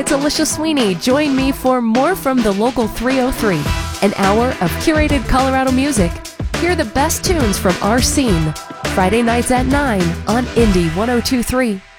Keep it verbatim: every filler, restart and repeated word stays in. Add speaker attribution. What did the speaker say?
Speaker 1: it's Alicia Sweeney. Join me for more from the Local three oh three, an hour of curated Colorado music. Hear the best tunes from our scene. Friday nights at nine on Indie one oh two point three.